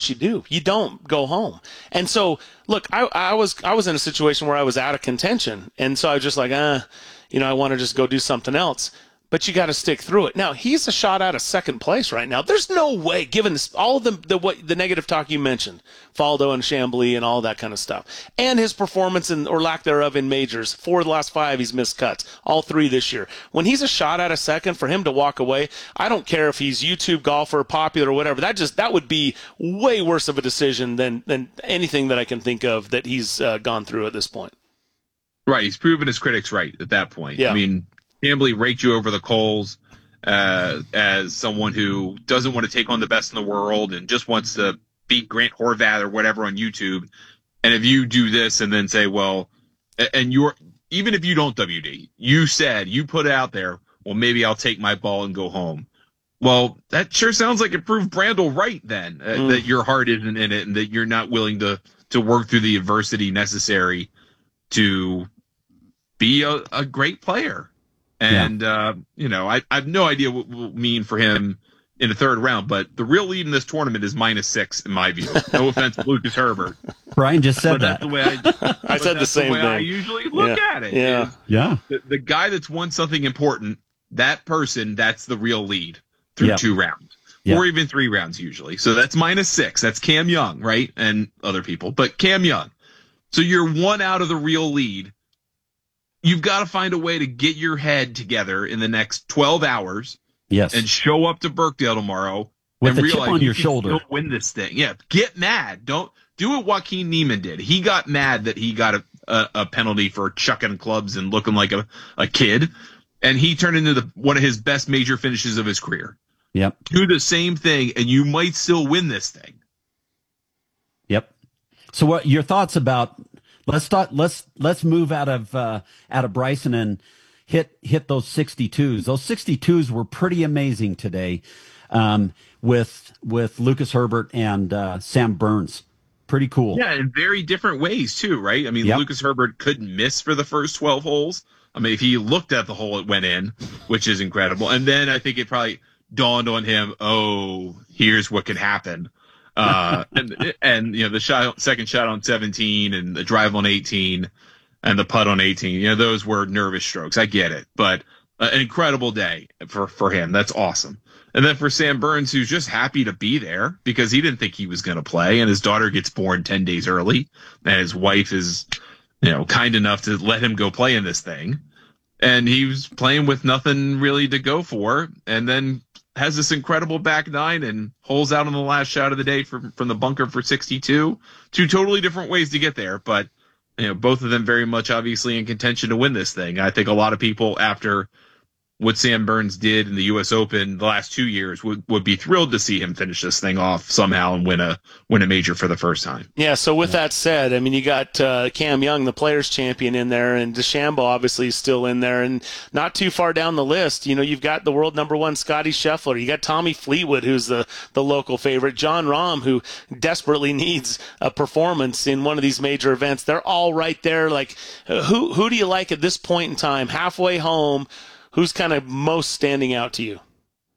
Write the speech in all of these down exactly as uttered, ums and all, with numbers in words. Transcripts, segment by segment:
what you do. You don't go home. And so, look, I, I was I was in a situation where I was out of contention, and so I was just like, ah, you know, I want to just go do something else. But you got to stick through it. Now, he's a shot out of second place right now. There's no way, given this, all the the what, the negative talk you mentioned, Faldo and Chambly and all that kind of stuff, and his performance in, or lack thereof in majors. Four of the last five, he's missed cuts. All three this year. When he's a shot out of second, for him to walk away, I don't care if he's YouTube golfer, popular, or whatever. That just that would be way worse of a decision than than anything that I can think of that he's uh, gone through at this point. Right, he's proven his critics right at that point. Yeah. I mean, Chambly raked you over the coals uh, as someone who doesn't want to take on the best in the world and just wants to beat Grant Horvath or whatever on YouTube. And if you do this and then say, well, and you're, even if you don't W D, you said, you put it out there, well, maybe I'll take my ball and go home. Well, that sure sounds like it proved Brandel right then, uh, mm. that your heart isn't in it and that you're not willing to, to work through the adversity necessary to be a, a great player. And, yeah. uh, you know, I, I have no idea what will mean for him in the third round, but the real lead in this tournament is minus six, in my view. No offense to Lucas Herbert. Brian just said but that. That's the way I, I said the same the way thing. I usually look yeah. at it. Yeah. Yeah. The, the guy that's won something important, that person, that's the real lead through yep. two rounds. Yep. Or even three rounds usually. So that's minus six. That's Cam Young, right? And other people, but Cam Young. So you're one out of the real lead. You've got to find a way to get your head together in the next twelve hours. Yes. And show up to Birkdale tomorrow with and a chip on you your can shoulder. Still win this thing. Yeah. Get mad. Don't do what Joaquin Neiman did. He got mad that he got a, a, a penalty for chucking clubs and looking like a, a kid. And he turned into the, one of his best major finishes of his career. Yep. Do the same thing and you might still win this thing. Yep. So what your thoughts about, Let's start. Let's let's move out of uh, out of Bryson and hit hit those sixty-twos. Those sixty-twos were pretty amazing today, um, with with Lucas Herbert and uh, Sam Burns. Pretty cool. Yeah, in very different ways too, right? I mean, yep. Lucas Herbert couldn't miss for the first twelve holes. I mean, if he looked at the hole, it went in, which is incredible. And then I think it probably dawned on him, oh, here's what could happen. Uh, and, and, you know, the shot, second shot on seventeen and the drive on eighteen and the putt on eighteen, you know, those were nervous strokes. I get it, but uh, an incredible day for, for him. That's awesome. And then for Sam Burns, who's just happy to be there because he didn't think he was going to play, and his daughter gets born ten days early, and his wife is, you know, kind enough to let him go play in this thing. And he was playing with nothing really to go for, and then has this incredible back nine and holes out on the last shot of the day from, from the bunker for sixty-two. Two totally different ways to get there, but you know, both of them very much obviously in contention to win this thing. I think a lot of people, after what Sam Burns did in the U S Open the last two years, would, would be thrilled to see him finish this thing off somehow and win a win a major for the first time. Yeah, so with that said, I mean, you got uh, Cam Young, the Players Champion, in there, and DeChambeau obviously is still in there, and not too far down the list, you know, you've got the world number one Scotty Scheffler, you got Tommy Fleetwood, who's the, the local favorite, John Rahm, who desperately needs a performance in one of these major events. They're all right there. Like, who who do you like at this point in time, halfway home? Who's kind of most standing out to you?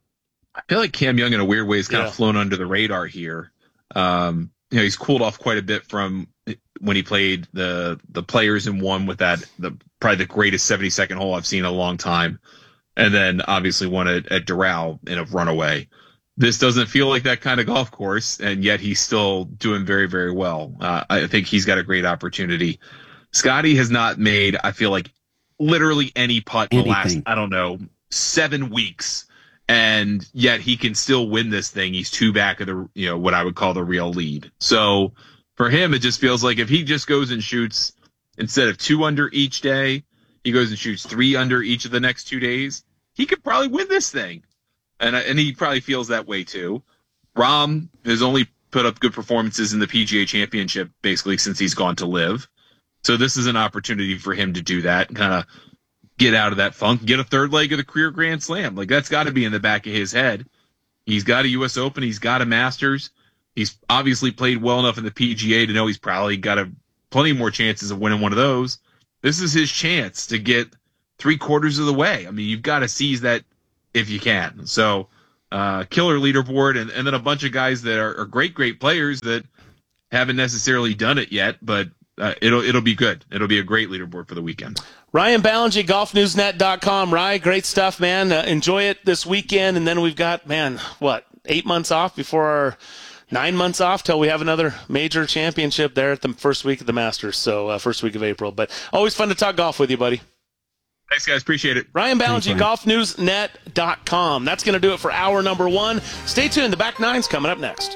I feel like Cam Young, in a weird way, has kind yeah. of flown under the radar here. Um, you know, he's cooled off quite a bit from when he played the the Players and won with that, the probably the greatest seventy-second hole I've seen in a long time, and then obviously won at, at Doral in a runaway. This doesn't feel like that kind of golf course, and yet he's still doing very, very well. Uh, I think he's got a great opportunity. Scotty has not made, I feel like, literally any putt in the last, I don't know, seven weeks. And yet he can still win this thing. He's two back of the, you know, what I would call the real lead. So for him, it just feels like if he just goes and shoots instead of two under each day, he goes and shoots three under each of the next two days, he could probably win this thing. And, and he probably feels that way too. Rahm has only put up good performances in the P G A Championship basically since he's gone to live. So this is an opportunity for him to do that and kind of get out of that funk, get a third leg of the career Grand Slam. Like, that's got to be in the back of his head. He's got a U S Open. He's got a Masters. He's obviously played well enough in the P G A to know he's probably got a, plenty more chances of winning one of those. This is his chance to get three quarters of the way. I mean, you've got to seize that if you can. So uh, killer leaderboard, and, and then a bunch of guys that are, are great, great players that haven't necessarily done it yet, but uh, it'll it'll be good. It'll be a great leaderboard for the weekend. Ryan Ballingy, golf news net dot com. Ryan, great stuff, man. Uh, enjoy it this weekend, and then we've got, man, what, eight months off before our nine months off till we have another major championship there at the first week of the Masters, so uh, first week of April. But always fun to talk golf with you, buddy. Thanks, guys. Appreciate it. Ryan Ballingy, golf news net dot com. That's going to do it for hour number one. Stay tuned. The back nine's coming up next.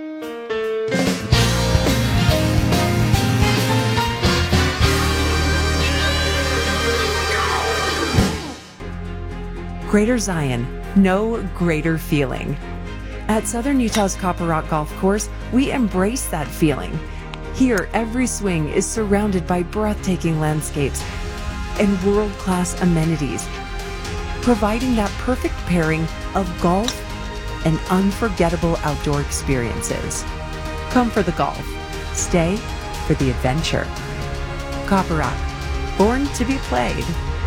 Greater Zion, no greater feeling. At Southern Utah's Copper Rock Golf Course, we embrace that feeling. Here, every swing is surrounded by breathtaking landscapes and world-class amenities, providing that perfect pairing of golf and unforgettable outdoor experiences. Come for the golf, stay for the adventure. Copper Rock, born to be played.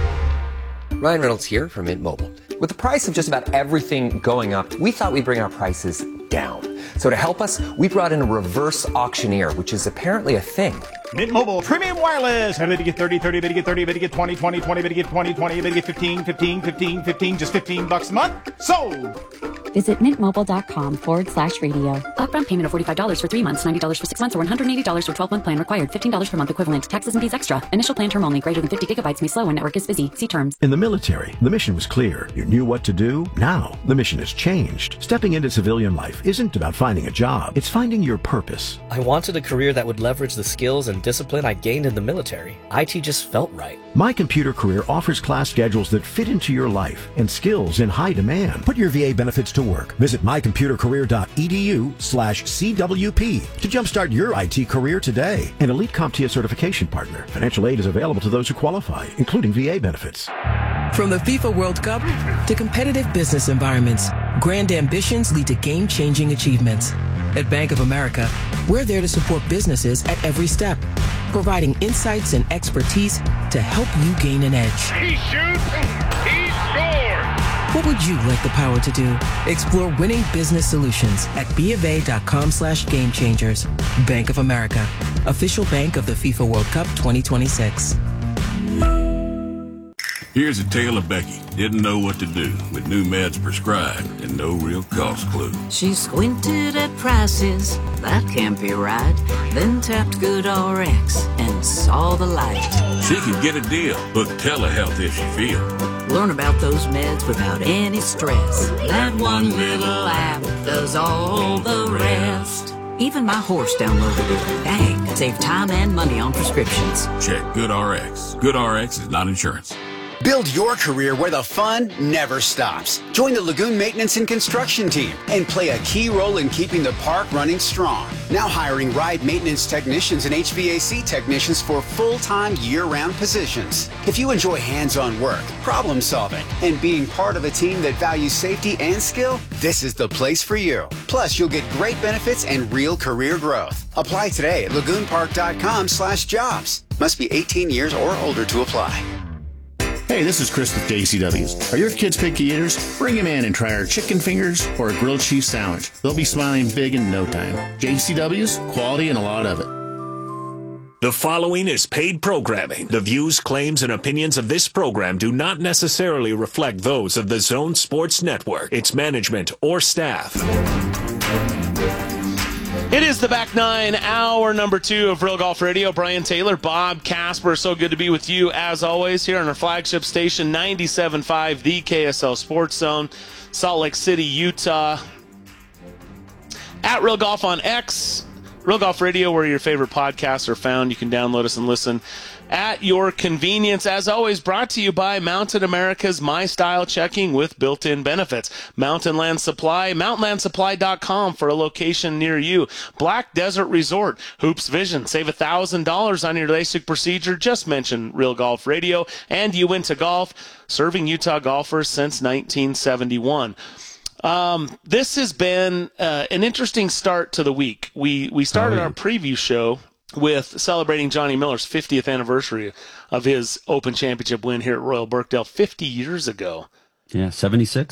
Ryan Reynolds here from Mint Mobile. With the price of just about everything going up, we thought we'd bring our prices down. So to help us, we brought in a reverse auctioneer, which is apparently a thing. Mint Mobile Premium Wireless. How to get thirty, thirty, how to get thirty, how to get twenty, twenty, twenty, how to get twenty, twenty, how to get fifteen, fifteen, fifteen, fifteen, just fifteen bucks a month? Sold! Visit mintmobile.com forward slash radio. Upfront payment of forty-five dollars for three months, ninety dollars for six months, or one hundred eighty dollars for twelve-month plan required. fifteen dollars per month equivalent. Taxes and fees extra. Initial plan term only. Greater than fifty gigabytes may slow when network is busy. See terms. In the military, the mission was clear. You knew what to do. Now, the mission has changed. Stepping into civilian life isn't about finding a job. It's finding your purpose. I wanted a career that would leverage the skills and discipline I gained in the military. I T just felt right. My Computer Career offers class schedules that fit into your life and skills in high demand. Put your V A benefits to work. Visit mycomputercareer.edu slash CWP to jumpstart your I T career today. An Elite CompTIA certification partner. Financial aid is available to those who qualify, including V A benefits. From the FIFA World Cup to competitive business environments, grand ambitions lead to game-changing achievements. At Bank of America, we're there to support businesses at every step, providing insights and expertise to help you gain an edge. He shoots, he scores! What would you like the power to do? Explore winning business solutions at bofa.com slash game changers. Bank of America, official bank of the FIFA World Cup twenty twenty-six. Here's a tale of Becky. Didn't know what to do with new meds prescribed and no real cost clue. She squinted at prices, that can't be right. Then tapped GoodRx and saw the light. She could get a deal, book telehealth if she feel. Learn about those meds without any stress. That one little app does all the rest. Even my horse downloaded it. Dang, save time and money on prescriptions. Check GoodRx. GoodRx is not insurance. Build your career where the fun never stops. Join the Lagoon Maintenance and Construction team and play a key role in keeping the park running strong. Now hiring ride maintenance technicians and H V A C technicians for full-time year-round positions. If you enjoy hands-on work, problem solving, and being part of a team that values safety and skill, this is the place for you. Plus, you'll get great benefits and real career growth. Apply today at lagoonpark.com slash jobs. Must be eighteen years or older to apply. Hey, this is Chris with J C W's. Are your kids picky eaters? Bring them in and try our chicken fingers or a grilled cheese sandwich. They'll be smiling big in no time. J C W's, quality and a lot of it. The following is paid programming. The views, claims, and opinions of this program do not necessarily reflect those of the Zone Sports Network, its management, or staff. It is the back nine, hour number two of Real Golf Radio. Brian Taylor, Bob Casper, so good to be with you as always here on our flagship station, ninety-seven point five, the K S L Sports Zone, Salt Lake City, Utah. At Real Golf on X, Real Golf Radio, where your favorite podcasts are found. You can download us and listen at your convenience. As always, brought to you by Mountain America's My Style Checking with built-in benefits. Mountain Land Supply, mountain land supply dot com for a location near you. Black Desert Resort, Hoops Vision. Save one thousand dollars on your LASIK procedure. Just mention Real Golf Radio. And You Went to Golf, serving Utah golfers since nineteen seventy-one. Um, this has been uh, an interesting start to the week. We, we started oh, yeah. our preview show with celebrating Johnny Miller's fiftieth anniversary of his Open Championship win here at Royal Birkdale fifty years ago. Yeah, seventy-six.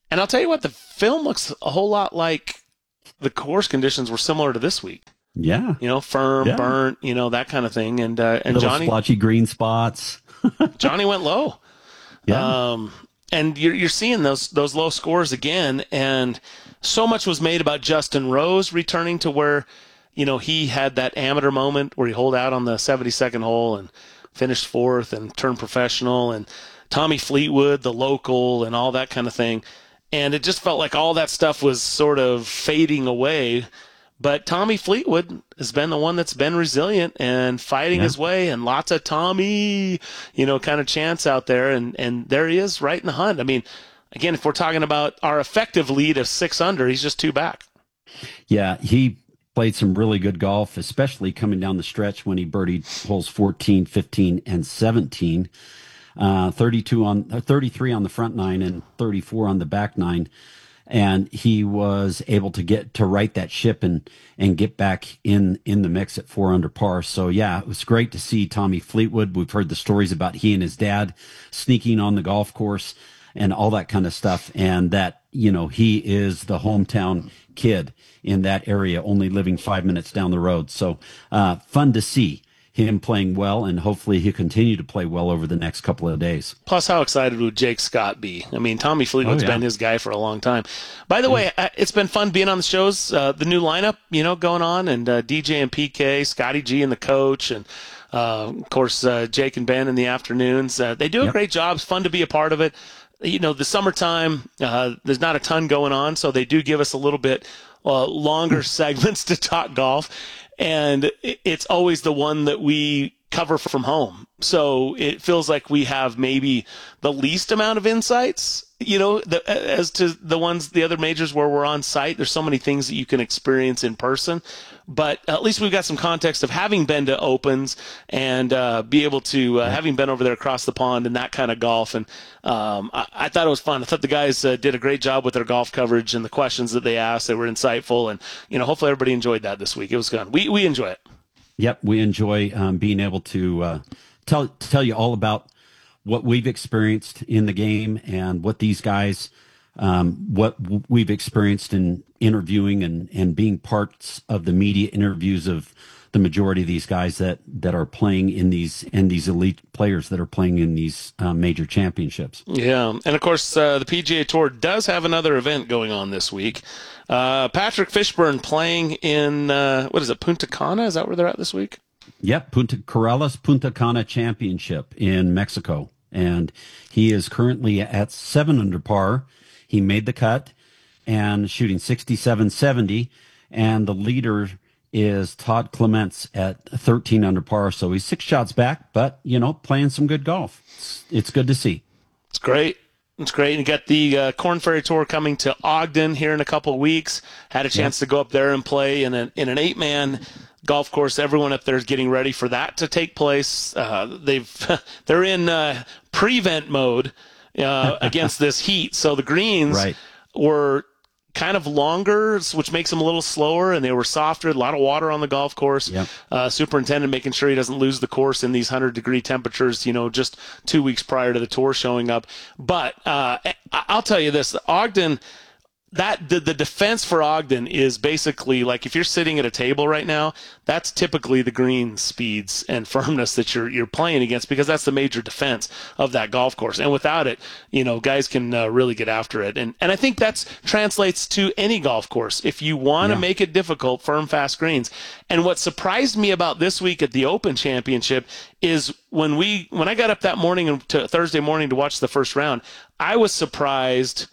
And I'll tell you what, the film looks a whole lot like the course conditions were similar to this week. Yeah. You know, firm, yeah. burnt, you know, that kind of thing. And uh, and Little Johnny splotchy green spots. Johnny went low. Yeah. Um, and you're you're seeing those those low scores again, and so much was made about Justin Rose returning to where, you know, he had that amateur moment where he holed out on the seventy-second hole and finished fourth and turned professional, and Tommy Fleetwood, the local, and all that kind of thing. And it just felt like all that stuff was sort of fading away. But Tommy Fleetwood has been the one that's been resilient and fighting Yeah. his way, and lots of Tommy, you know, kind of chants out there. And, and there he is right in the hunt. I mean, again, if we're talking about our effective lead of six under, he's just two back. Yeah, he played some really good golf, especially coming down the stretch when he birdied holes fourteen, fifteen, and seventeen. Uh, thirty-two on, uh, thirty-three on the front nine and thirty-four on the back nine. And he was able to get to right that ship and, and get back in, in the mix at four under par. So yeah, it was great to see Tommy Fleetwood. We've heard the stories about he and his dad sneaking on the golf course and all that kind of stuff. And that, you know, he is the hometown kid in that area, only living five minutes down the road. So, uh, fun to see him playing well, and hopefully he'll continue to play well over the next couple of days. Plus, how excited would Jake Scott be? I mean, Tommy Fleetwood's Oh, yeah. been his guy for a long time. By the way, uh, it's been fun being on the shows, uh, the new lineup, you know, going on, and uh, D J and P K, Scotty G and the coach, and uh, of course, uh, Jake and Ben in the afternoons. Uh, they do a Yep. great job. It's fun to be a part of it. You know, the summertime, uh, there's not a ton going on, so they do give us a little bit uh, longer segments to talk golf. And it- it's always the one that we cover from home. So it feels like we have maybe the least amount of insights, you know, the, as to the ones, the other majors where we're on site. There's so many things that you can experience in person, but at least we've got some context of having been to Opens and uh, be able to, uh, having been over there across the pond and that kind of golf. And um, I, I thought it was fun. I thought the guys uh, did a great job with their golf coverage and the questions that they asked. They were insightful, and, you know, hopefully everybody enjoyed that this week. It was good. We, we enjoy it. Yep, we enjoy um, being able to uh, tell tell you all about what we've experienced in the game and what these guys, um, what w- we've experienced in interviewing and, and being parts of the media interviews of the majority of these guys that, that are playing in these and these elite players that are playing in these uh, major championships. Yeah, and of course, uh, the P G A Tour does have another event going on this week. Uh, Patrick Fishburne playing in, uh, what is it, Punta Cana? Is that where they're at this week? Yep, Punta Corrales Punta Cana Championship in Mexico. And he is currently at seven under par. He made the cut and shooting sixty-seven seventy. And the leader is Todd Clements at thirteen under par. So he's six shots back, but, you know, playing some good golf. It's, it's good to see. It's great. It's great. And you got the uh, Corn Ferry Tour coming to Ogden here in a couple of weeks. Had a chance Yeah. to go up there and play in, a, in an eight-man golf course. Everyone up there is getting ready for that to take place. Uh, they've they're in uh, prevent mode uh, against this heat. So the greens Right. were kind of longer, which makes them a little slower, and they were softer. A lot of water on the golf course. Yep. Uh, superintendent making sure he doesn't lose the course in these one hundred degree temperatures, you know, just two weeks prior to the tour showing up. But uh, I- I'll tell you this, Ogden, that the, the defense for Ogden is basically like if you're sitting at a table right now, that's typically the green speeds and firmness that you're you're playing against, because that's the major defense of that golf course. And without it, you know, guys can uh, really get after it. And and I think that's translates to any golf course. If you want to Yeah. make it difficult, firm, fast greens. And what surprised me about this week at the Open Championship is when we when I got up that morning and to Thursday morning to watch the first round, I was surprised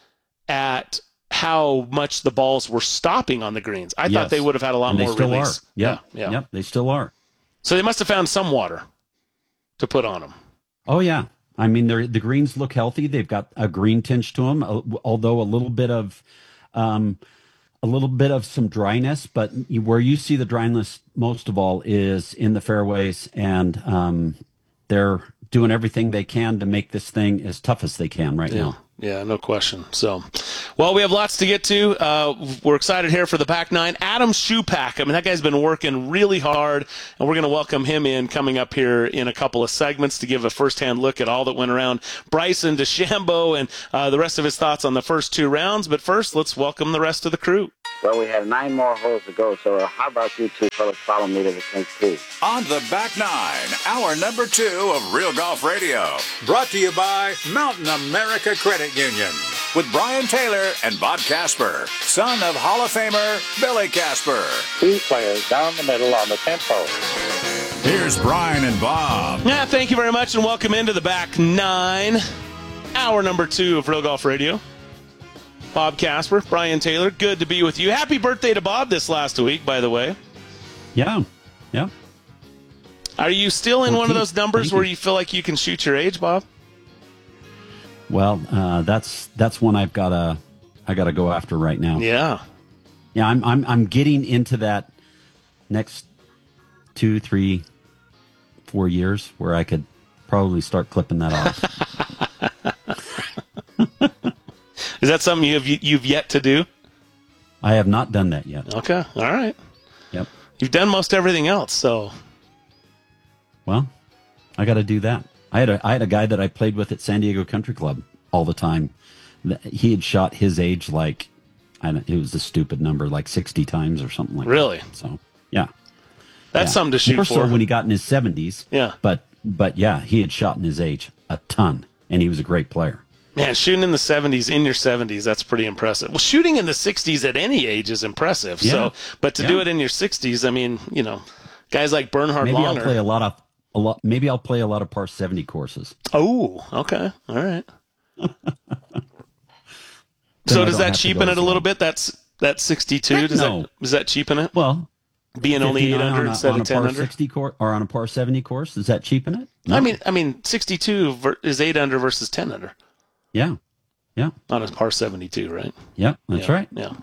at how much the balls were stopping on the greens. I Yes. thought they would have had a lot And they more still release. are. Yep. Yeah, yeah. Yep, they still are. So they must have found some water to put on them. Oh yeah, I mean they're, the greens look healthy. They've got a green tinge to them, although a little bit of, um, a little bit of some dryness. But you, where you see the dryness most of all is in the fairways, and um, they're doing everything they can to make this thing as tough as they can right Yeah. now. Yeah, no question. So, well, we have lots to get to. Uh, we're excited here for the Pac nine. Adam Schupak, I mean, that guy's been working really hard, and we're going to welcome him in coming up here in a couple of segments to give a firsthand look at all that went around Bryson DeChambeau and uh, the rest of his thoughts on the first two rounds. But first, let's welcome the rest of the crew. Well, we have nine more holes to go, so how about you two fellas follow me to the tenth tee? On the Back Nine, hour number two of Real Golf Radio. Brought to you by Mountain America Credit Union. With Brian Taylor and Bob Casper, son of Hall of Famer Billy Casper. Two players down the middle on the tenth hole. Here's Brian and Bob. Yeah, thank you very much, and welcome into the Back Nine, hour number two of Real Golf Radio. Bob Casper, Brian Taylor, good to be with you. Happy birthday to Bob this last week, by the way. Yeah, yeah. Are you still in well, one of those numbers you. where you feel like you can shoot your age, Bob? Well, uh, that's that's one I've got to I got to go after right now. Yeah, yeah. I'm I'm I'm getting into that next two, three, four years where I could probably start clipping that off. Is that something you have, you've yet to do? I have not done that yet. Okay, all right. Yep. You've done most everything else, so. Well, I got to do that. I had a I had a guy that I played with at San Diego Country Club all the time. He had shot his age like, I don't, it was a stupid number, like sixty times or something like really? that. Really? So, yeah. That's yeah. something to shoot More for. so when he got in his seventies. Yeah. But, but yeah, he had shot in his age a ton, and he was a great player. Man, shooting in the seventies, in your seventies, that's pretty impressive. Well, shooting in the sixties at any age is impressive. Yeah. So, but to yeah. do it in your sixties, I mean, you know, guys like Bernhard maybe Langer. I'll play a lot of a lot. Maybe I'll play a lot of par seventy courses. Oh, okay, all right. So does that cheapen it a little bit? That's that sixty-two. Heck does no. that does that cheapen it? Well, being only eight hundred instead on a of ten par hundred. sixty course or on a par seventy course, does that cheapen it? No. I mean, I mean, sixty-two ver- is eight under versus ten under. Yeah. Yeah. On a par seventy-two, right? Yeah, that's yeah, right. Yeah.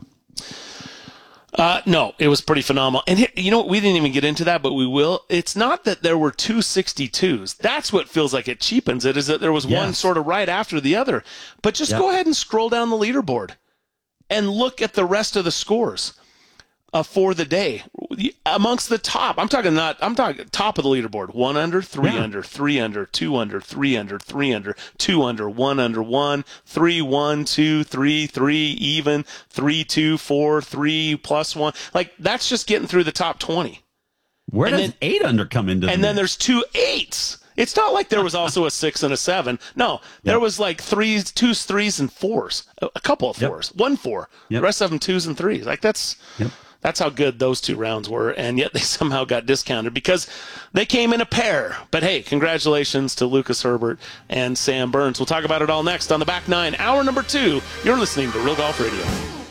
Uh, no, it was pretty phenomenal. And here, you know what? We didn't even get into that, but we will. It's not that there were two sixty-twos. That's what feels like it cheapens it, is that there was yes. one sort of right after the other. But just yep. go ahead and scroll down the leaderboard and look at the rest of the scores uh, for the day. Amongst the top, I'm talking not, I'm talking top of the leaderboard. One under, three yeah. under, three under, two under, three under, three under, two under, one under, one, three, one, two, three, three, even, three, two, four, three, plus one. Like, that's just getting through the top twenty. Where and does then, eight under come into? And the then there's two eights. It's not like there was also a six and a seven. No, there yep. was like threes, twos, threes, and fours. A couple of fours. Yep. One four. Yep. The rest of them twos and threes. Like, that's... Yep. That's how good those two rounds were, and yet they somehow got discounted because they came in a pair. But hey, congratulations to Lucas Herbert and Sam Burns. We'll talk about it all next on the Back Nine, hour number two. You're listening to Real Golf Radio.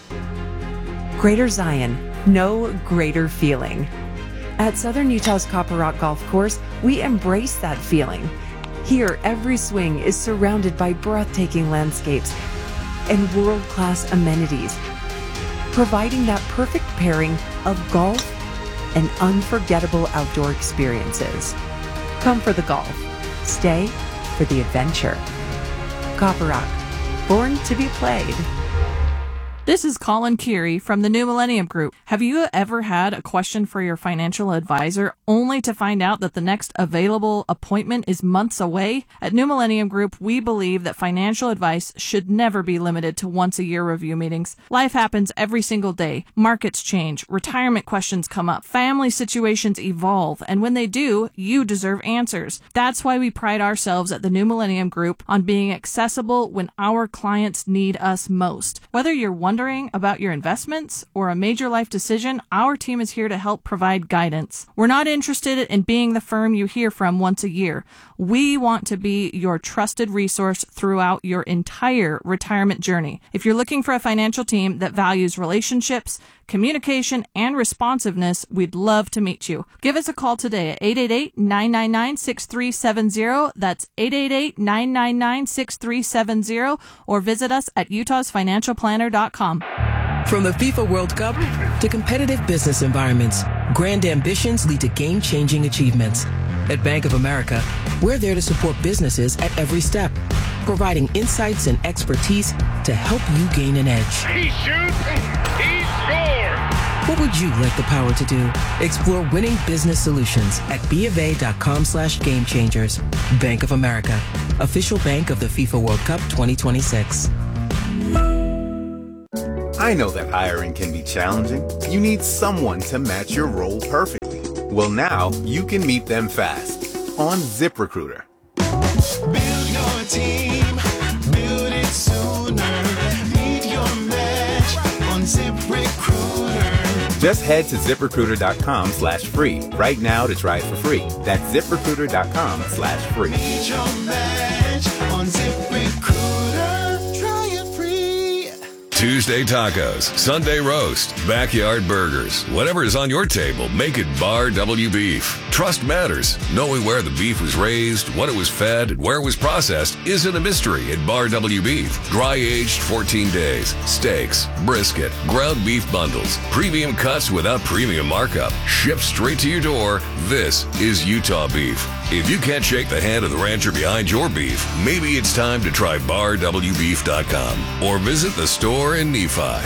Greater Zion, no greater feeling. At Southern Utah's Copper Rock Golf Course, we embrace that feeling. Here, every swing is surrounded by breathtaking landscapes and world-class amenities, providing that perfect pairing of golf and unforgettable outdoor experiences. Come for the golf. Stay for the adventure. Copper Rock, born to be played. This is Colin Keary from the New Millennium Group. Have you ever had a question for your financial advisor only to find out that the next available appointment is months away? At New Millennium Group, we believe that financial advice should never be limited to once-a-year review meetings. Life happens every single day. Markets change, retirement questions come up, family situations evolve, and when they do, you deserve answers. That's why we pride ourselves at the New Millennium Group on being accessible when our clients need us most. Whether you're wondering about your investments or a major life decision, our team is here to help provide guidance. We're not interested in being the firm you hear from once a year. We want to be your trusted resource throughout your entire retirement journey. If you're looking for a financial team that values relationships, communication, and responsiveness, we'd love to meet you. Give us a call today at eight eight eight, nine nine nine, six three seven zero. That's eight eight eight, nine nine nine, six three seven zero, or visit us at utahs financial planner dot com. From the FIFA World Cup to competitive business environments, grand ambitions lead to game-changing achievements. At Bank of America, we're there to support businesses at every step, providing insights and expertise to help you gain an edge. He shoots, he scores! What would you like the power to do? Explore winning business solutions at bofa.com slash game changers. Bank of America, official bank of the FIFA World Cup twenty twenty-six. I know that hiring can be challenging. You need someone to match your role perfectly. Well, now you can meet them fast on ZipRecruiter. Build your team, build it sooner. Meet your match on ZipRecruiter. Just head to ZipRecruiter.com slash free right now to try it for free. That's ZipRecruiter.com slash free. Meet your match on ZipRecruiter. Try it free. Tuesday tacos, Sunday roast, backyard burgers. Whatever is on your table, make it Bar W Beef. Trust matters. Knowing where the beef was raised, what it was fed, and where it was processed isn't a mystery at Bar W Beef. Dry aged fourteen days. Steaks, brisket, ground beef bundles, premium cuts without premium markup. Shipped straight to your door. This is Utah beef. If you can't shake the hand of the rancher behind your beef, maybe it's time to try bar w beef dot com or visit the store in Nephi.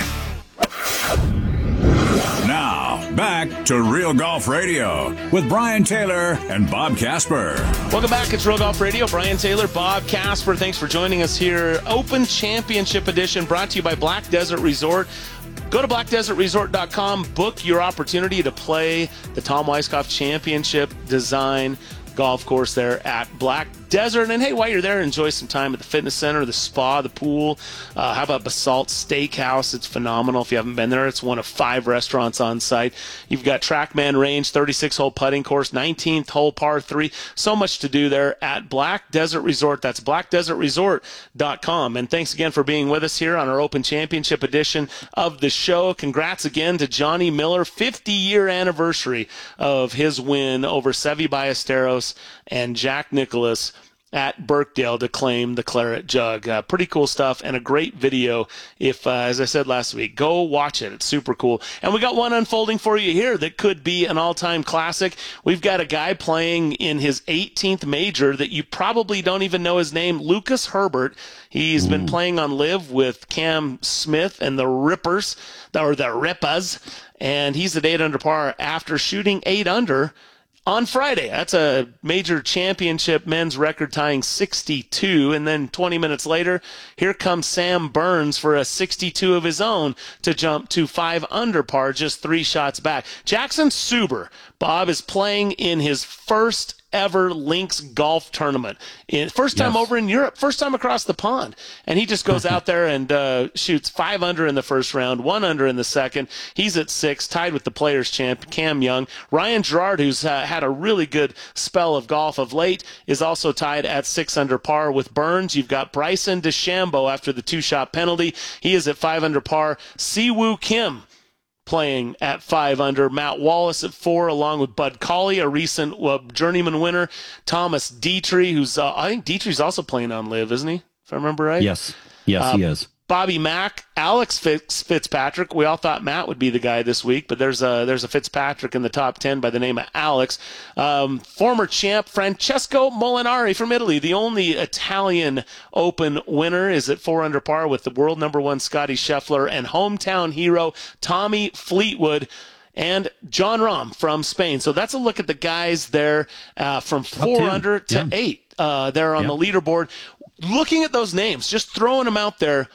Now, back to Real Golf Radio with Brian Taylor and Bob Casper. Welcome back. It's Real Golf Radio. Brian Taylor, Bob Casper. Thanks for joining us here. Open Championship Edition brought to you by Black Desert Resort. Go to black desert resort dot com. Book your opportunity to play the Tom Weiskopf Championship Design golf course there at Black Desert. And hey, while you're there, enjoy some time at the fitness center, the spa, the pool. Uh, how about Basalt Steakhouse? It's phenomenal. If you haven't been there, it's one of five restaurants on site. You've got Trackman Range, thirty-six hole putting course, nineteenth hole par three. So much to do there at Black Desert Resort. That's black desert resort dot com. And thanks again for being with us here on our Open Championship edition of the show. Congrats again to Johnny Miller, fifty-year anniversary of his win over Seve Ballesteros and Jack Nicklaus at Birkdale to claim the Claret Jug. Uh, pretty cool stuff and a great video. If, uh, as I said last week, go watch it. It's super cool. And we got one unfolding for you here that could be an all-time classic. We've got a guy playing in his eighteenth major that you probably don't even know his name, Lucas Herbert. He's Ooh. been playing on Live with Cam Smith and the Rippers, or the Rippas, and he's at eight under par after shooting eight under on Friday. That's a major championship men's record tying sixty-two. And then twenty minutes later, here comes Sam Burns for a sixty-two of his own to jump to five under par, just three shots back. Jackson Suber, Bob, is playing in his first ever Links golf tournament. In, first time yes. over in Europe, first time across the pond. And he just goes out there and uh, shoots five under in the first round, one under in the second. He's at six, tied with the players champ, Cam Young. Ryan Gerard, who's uh, had a really good spell of golf of late, is also tied at six under par with Burns. You've got Bryson DeChambeau after the two-shot penalty. He is at five under par. Siwoo Kim playing at five under. Matt Wallace at four, along with Bud Cauley, a recent uh, journeyman winner. Thomas Dietrich, who's uh, I think Dietrich's also playing on Live, isn't he? If I remember right. Yes, yes, uh, he is. Bobby Mack, Alex Fitz, Fitzpatrick. We all thought Matt would be the guy this week, but there's a there's a Fitzpatrick in the top ten by the name of Alex. Um, former champ Francesco Molinari from Italy, the only Italian Open winner, is at four under par with the world number one Scotty Scheffler and hometown hero Tommy Fleetwood and John Rahm from Spain. So that's a look at the guys there uh, from four under to yeah. eight. Uh, they're on yeah. the leaderboard. Looking at those names, just throwing them out there.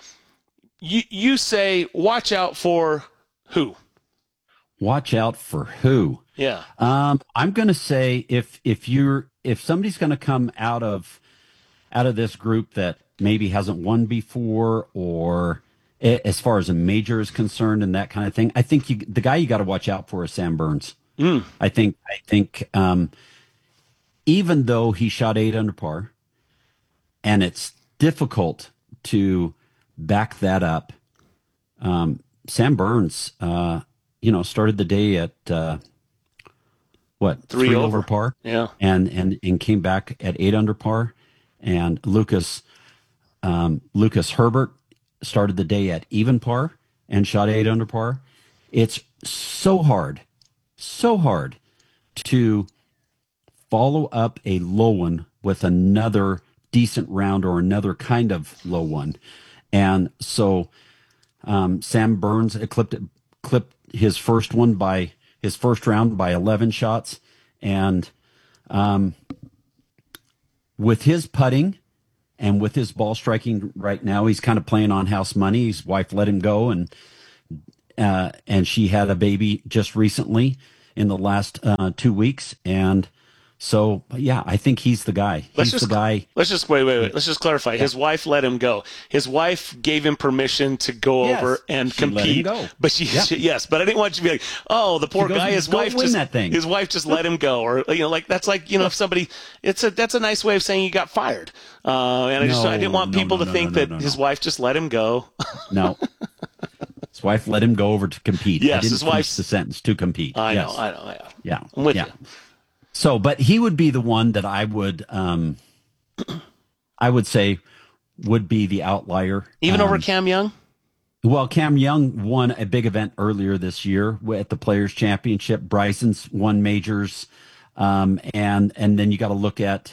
You you say watch out for who? Watch out for who? Yeah. Um, I'm going to say if if you're if somebody's going to come out of out of this group that maybe hasn't won before, or as far as a major is concerned and that kind of thing, I think you, the guy you got to watch out for is Sam Burns. Mm. I think I think um, even though he shot eight under par, and it's difficult to back that up. Um, Sam Burns, uh, you know, started the day at uh, what three, three over. over par, yeah, and and and came back at eight under par. And Lucas um, Lucas Herbert started the day at even par and shot eight under par. It's so hard, so hard to follow up a low one with another decent round or another kind of low one. And so um, Sam Burns clipped, clipped his first one by his first round by eleven shots. And um, with his putting and with his ball striking right now, he's kind of playing on house money. His wife let him go, and uh, and she had a baby just recently in the last uh, two weeks. And so, yeah, I think he's the guy. He's Let's just, the guy. Let's just wait, wait, wait. Let's just clarify. Yeah. His wife let him go. His wife gave him permission to go Yes, over and she let compete. him go. But she, Yeah. she, yes, but I didn't want you to be like, oh, the poor She goes, guy. His "Go wife win just that thing." his wife just let him go, or you know, like that's like you know, if somebody, it's a that's a nice way of saying you got fired. Uh, and I just No, I didn't want no, people no, to no, think no, that no, no, his no. wife just let him go. No. His wife let him go over to compete. Yes, I didn't his finish wife's- the sentence, to compete. I Yes. know, I know, I know. Yeah. I'm with yeah. you. So, but he would be the one that I would, um, I would say would be the outlier. Even um, over Cam Young. Well, Cam Young won a big event earlier this year at the Players Championship. Bryson's won majors. Um, and, and then you got to look at,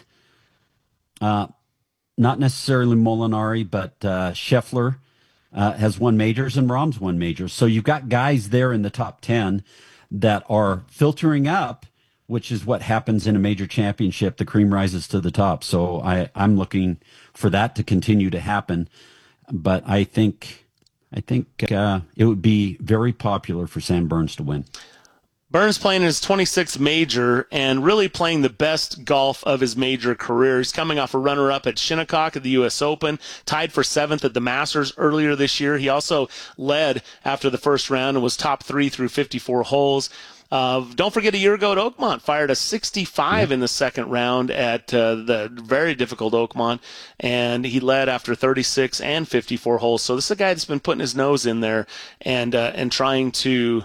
uh, not necessarily Molinari, but, uh, Scheffler, uh, has won majors and Rahm's won majors. So you've got guys there in the top ten that are filtering up, which is what happens in a major championship. The cream rises to the top. So I, I'm looking for that to continue to happen. But I think, I think uh, it would be very popular for Sam Burns to win. Burns playing his twenty-sixth major and really playing the best golf of his major career. He's coming off a runner-up at Shinnecock at the U S Open, tied for seventh at the Masters earlier this year. He also led after the first round and was top three through fifty-four holes. Uh, don't forget a year ago at Oakmont, fired a sixty-five in the second round at uh, the very difficult Oakmont, and he led after thirty-six and fifty-four holes. So this is a guy that's been putting his nose in there and uh, and trying to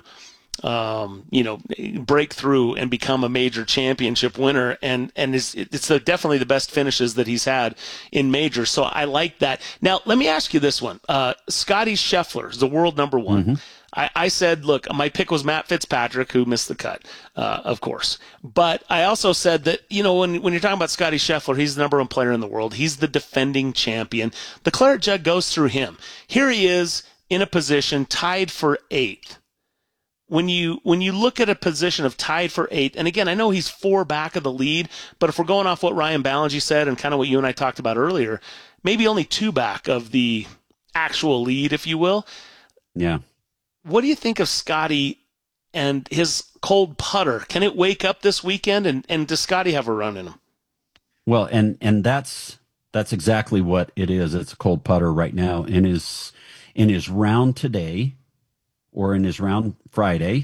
um, you know, break through and become a major championship winner. And, and is, it's the, definitely the best finishes that he's had in majors. So I like that. Now, let me ask you this one. Uh, Scotty Scheffler is the world number one. Mm-hmm. I, I said, look, my pick was Matt Fitzpatrick, who missed the cut, uh, of course. But I also said that, you know, when, when you're talking about Scotty Scheffler, he's the number one player in the world. He's the defending champion. The claret jug goes through him. Here he is in a position tied for eighth. When you when you look at a position of tied for eighth, and again, I know he's four back of the lead, but if we're going off what Ryan Ballengee said and kind of what you and I talked about earlier, maybe only two back of the actual lead, if you will. Yeah. What do you think of Scotty and his cold putter? Can it wake up this weekend, and, and does Scotty have a run in him? Well, and and that's that's exactly what it is. It's a cold putter right now. In his in his round today, or in his round Friday,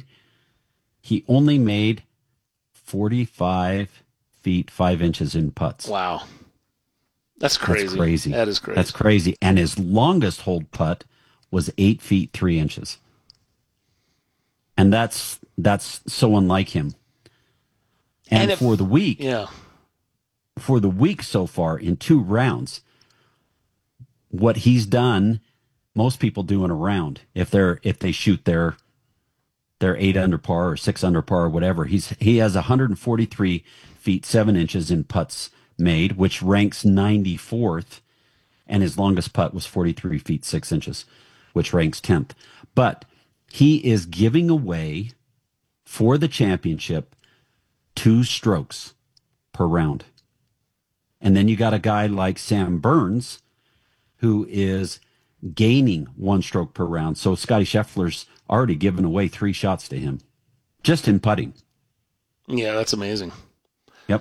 he only made forty-five feet five inches in putts. Wow, that's crazy. That's crazy. That is crazy. That's crazy. And his longest hold putt was eight feet three inches. And that's that's so unlike him. And, And if- for the week, Yeah. for the week so far in two rounds, what he's done, most people do in a round. If they're if they shoot their their eight under par or six under par or whatever, he's he has one hundred forty-three feet seven inches in putts made, which ranks ninety-fourth, and his longest putt was forty-three feet six inches, which ranks tenth. But he is giving away for the championship two strokes per round. And then you got a guy like Sam Burns, who is gaining one stroke per round. So Scotty Scheffler's already given away three shots to him, just in putting. Yeah, that's amazing. Yep.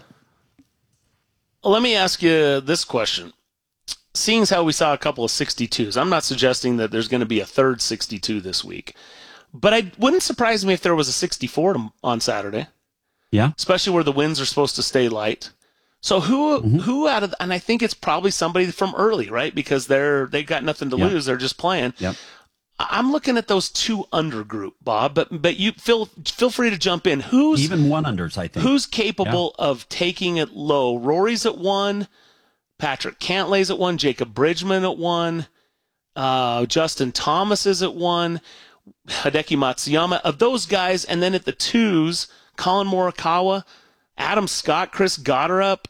Let me ask you this question. Seeing as how we saw a couple of sixty-twos, I'm not suggesting that there's going to be a third sixty-two this week, but it wouldn't surprise me if there was a sixty-four to, on Saturday. Yeah. Especially where the winds are supposed to stay light. So who Mm-hmm. who out of and I think it's probably somebody from early, right? Because they're they got nothing to Yeah. lose, they're just playing. Yep. I'm looking at those two under group, Bob, but but you feel feel free to jump in. Who's Even one unders, I think. Who's capable of taking it low? Rory's at one, Patrick Cantlay's at one, Jacob Bridgman at one, uh, Justin Thomas is at one, Hideki Matsuyama. Of those guys, and then at the twos, Colin Morikawa, Adam Scott, Chris Gotterup,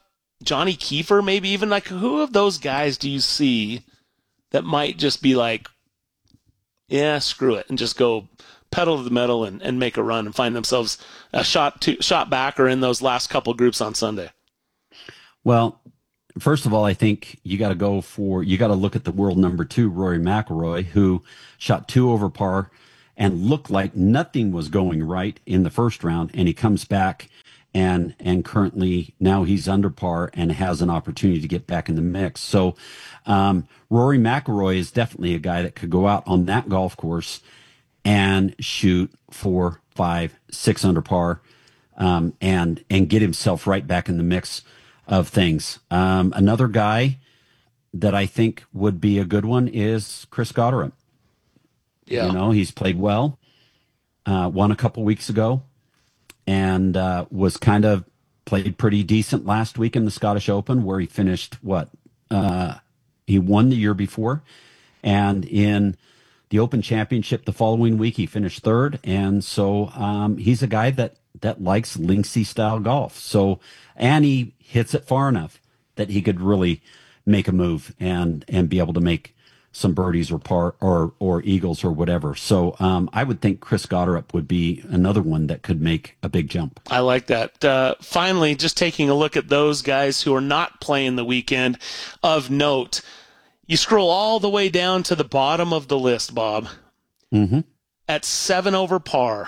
Johnny Kiefer, maybe even like who of those guys do you see that might just be like, yeah, screw it, and just go pedal to the metal and, and make a run and find themselves a shot to, shot back or in those last couple groups on Sunday? Well, first of all, I think you got to go for, you got to look at the world number two, Rory McIlroy, who shot two over par and looked like nothing was going right in the first round. And he comes back and, and currently now he's under par and has an opportunity to get back in the mix. So, um, Rory McIlroy is definitely a guy that could go out on that golf course and shoot four, five, six under par, um, and, and get himself right back in the mix of things. Um, another guy that I think would be a good one is Chris Gotterup. Yeah. You know, he's played well, uh, won a couple weeks ago, and uh, was kind of played pretty decent last week in the Scottish Open, where he finished what? Uh, he won the year before, and in the Open Championship the following week, he finished third. And so um, he's a guy that, that likes linksy style golf. So, and he hits it far enough that he could really make a move and, and be able to make some birdies or par or, or eagles or whatever. So um, I would think Chris Gotterup would be another one that could make a big jump. I like that. Uh, finally, just taking a look at those guys who are not playing the weekend of note. You scroll all the way down to the bottom of the list, Bob. Mm-hmm. At seven over par,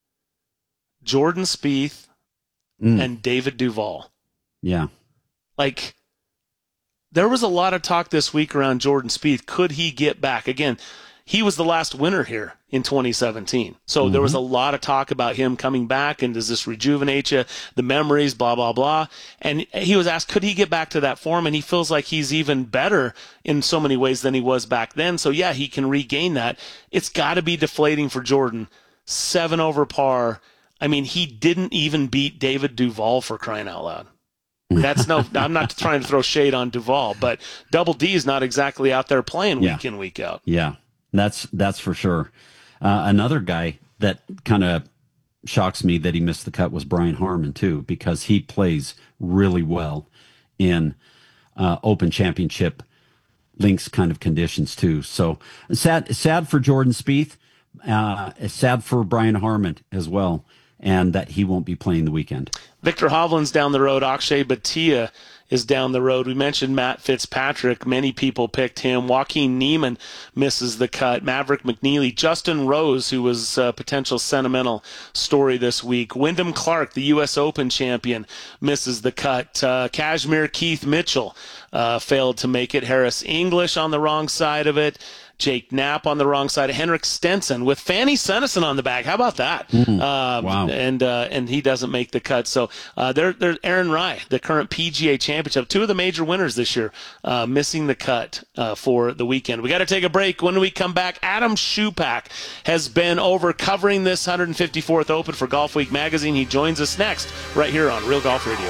Jordan Spieth Mm. and David Duval. Yeah. Like, there was a lot of talk this week around Jordan Spieth. Could he get back? Again, he was the last winner here in twenty seventeen. So mm-hmm. there was a lot of talk about him coming back, and does this rejuvenate you? The memories, blah, blah, blah. And he was asked, could he get back to that form? And he feels like he's even better in so many ways than he was back then. So, yeah, he can regain that. It's got to be deflating for Jordan. Seven over par. I mean, he didn't even beat David Duval, for crying out loud. That's no, I'm not trying to throw shade on Duval, but Double D is not exactly out there playing Yeah. week in, week out. Yeah, that's that's for sure. Uh, another guy that kind of shocks me that he missed the cut was Brian Harman too, because he plays really well in uh, Open Championship links kind of conditions too. So sad, sad for Jordan Spieth, uh, sad for Brian Harman as well, and that he won't be playing the weekend. Victor Hovland's down the road. Akshay Bhatia is down the road. We mentioned Matt Fitzpatrick. Many people picked him. Joaquin Niemann misses the cut. Maverick McNeely. Justin Rose, who was a potential sentimental story this week. Wyndham Clark, the U S Open champion, misses the cut. Uh, Kashmir Keith Mitchell uh, failed to make it. Harris English on the wrong side of it. Jake Knapp on the wrong side. Henrik Stenson with Fanny Sennison on the back. How about that? Mm, um, wow. And uh, and he doesn't make the cut. So uh, there, there's Aaron Rai, the current P G A championship, two of the major winners this year, uh, missing the cut uh, for the weekend. We got to take a break. When we come back, Adam Schupak has been over covering this one hundred fifty-fourth Open for Golf Week magazine. He joins us next right here on Real Golf Radio.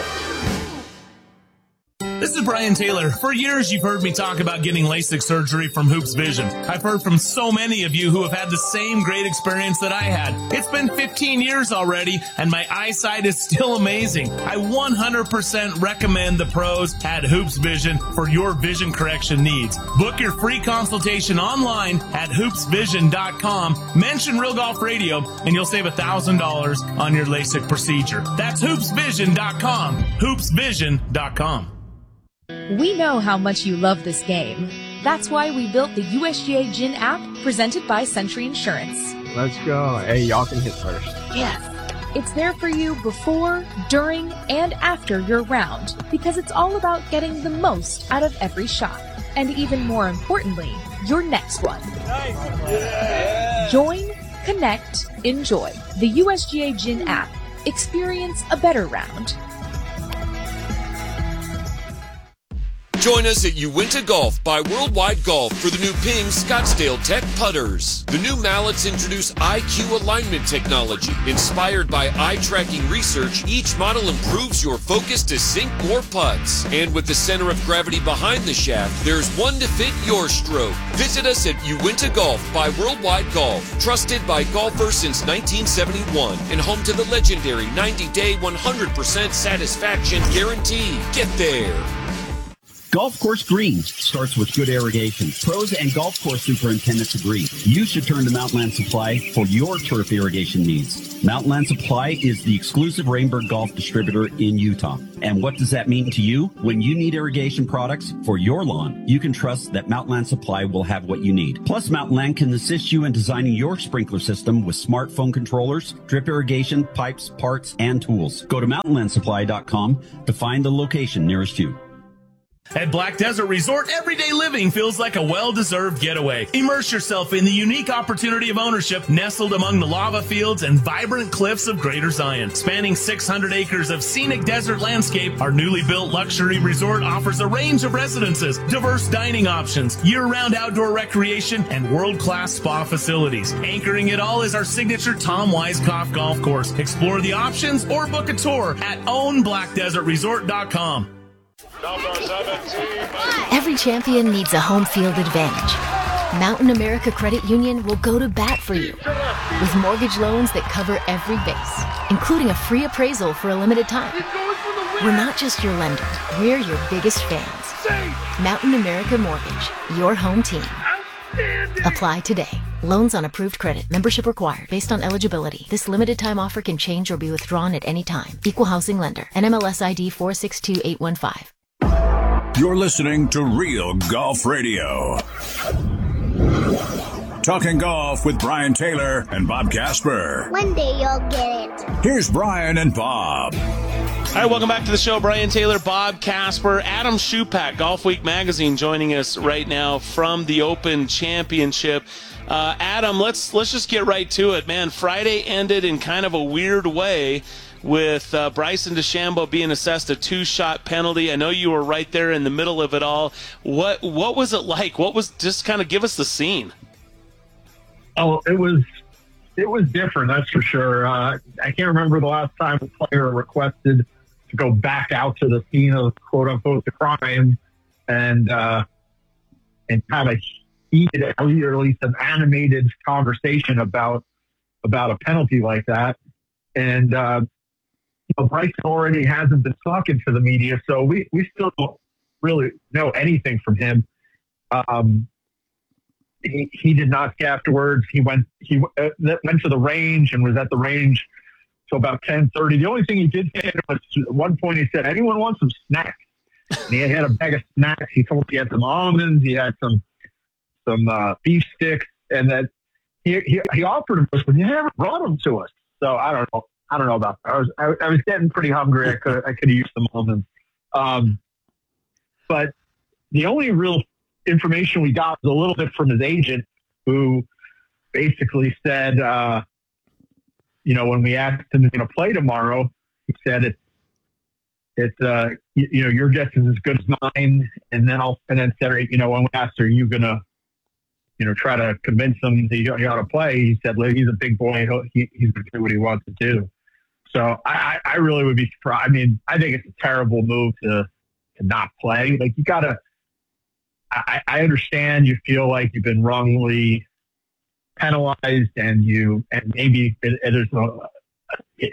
This is Brian Taylor. For years, you've heard me talk about getting LASIK surgery from Hoops Vision. I've heard from so many of you who have had the same great experience that I had. It's been fifteen years already, and my eyesight is still amazing. I one hundred percent recommend the pros at Hoops Vision for your vision correction needs. Book your free consultation online at hoops vision dot com. Mention Real Golf Radio, and you'll save one thousand dollars on your LASIK procedure. That's hoops vision dot com. hoops vision dot com. We know how much you love this game. That's why we built the U S G A Gin app presented by Century Insurance. Let's go. Hey, y'all can hit first. Yes. It's there for you before, during, and after your round because it's all about getting the most out of every shot. And even more importantly, your next one. Nice. Yeah. Join, connect, enjoy. The U S G A Gin app. Experience a better round. Join us at Uinta Golf by Worldwide Golf for the new Ping Scottsdale Tech putters. The new mallets introduce I Q alignment technology. Inspired by eye-tracking research, each model improves your focus to sink more putts. And with the center of gravity behind the shaft, there's one to fit your stroke. Visit us at Uinta Golf by Worldwide Golf. Trusted by golfers since nineteen seventy-one and home to the legendary ninety-day, one hundred percent satisfaction guarantee. Get there. Golf course green starts with good irrigation. Pros and golf course superintendents agree. You should turn to Mountainland Supply for your turf irrigation needs. Mountainland Supply is the exclusive Rainbird Golf distributor in Utah. And what does that mean to you? When you need irrigation products for your lawn, you can trust that Mountainland Supply will have what you need. Plus, Mountainland can assist you in designing your sprinkler system with smartphone controllers, drip irrigation, pipes, parts, and tools. Go to mountainland supply dot com to find the location nearest you. At Black Desert Resort, everyday living feels like a well-deserved getaway. Immerse yourself in the unique opportunity of ownership nestled among the lava fields and vibrant cliffs of Greater Zion. Spanning six hundred acres of scenic desert landscape, our newly built luxury resort offers a range of residences, diverse dining options, year-round outdoor recreation, and world-class spa facilities. Anchoring it all is our signature Tom Weiskopf golf course. Explore the options or book a tour at own black desert resort dot com. Every champion needs a home field advantage. Mountain America Credit Union will go to bat for you with mortgage loans that cover every base, including a free appraisal for a limited time. We're not just your lender, we're your biggest fans. Mountain America Mortgage, your home team. Apply today. Loans on approved credit. Membership required based on eligibility. This limited time offer can change or be withdrawn at any time. Equal housing lender. N M L S I D four six two eight one five. You're listening to Real Golf Radio. Talking golf with Brian Taylor and Bob Casper. One day you'll get it. Here's Brian and Bob. All right, welcome back to the show. Brian Taylor, Bob Casper, Adam Schupak, Golf Week Magazine, joining us right now from the Open Championship. Uh, Adam, let's let's just get right to it, man. Friday ended in kind of a weird way with uh, Bryson DeChambeau being assessed a two-shot penalty. I know you were right there in the middle of it all. What what was it like? What was just kind of give us the scene? Oh, it was it was different, that's for sure. Uh, I can't remember the last time a player requested to go back out to the scene of quote unquote the crime and uh, and have a heated, or at least an animated conversation about about a penalty like that. And uh, you know, Bryson already hasn't been talking to the media, so we, we still don't really know anything from him. Um, he, he did not say afterwards. He went he uh, went to the range and was at the range till about ten thirty. The only thing he did say was at one point he said, "Anyone want some snacks?" And he had a bag of snacks. He told he had some almonds. He had some some uh, beef sticks, and that he, he he offered them to us, but he never brought them to us. So I don't know. I don't know about that. I was I, I was getting pretty hungry. I could I could have used some almonds. Um, but the only real information we got was a little bit from his agent, who basically said, uh, you know, when we asked him if he's going to play tomorrow, he said it's it's uh, you, you know, your guess is as good as mine. And then I'll and then said, you know, when we asked, are you going to, you know, try to convince him that he, he ought to play? He said, look, he's a big boy. He'll, he, he's going to do what he wants to do. So I, I really would be surprised. I mean, I think it's a terrible move to to not play. Like, you got to. I, I understand you feel like you've been wrongly penalized, and you and maybe it, it there's a,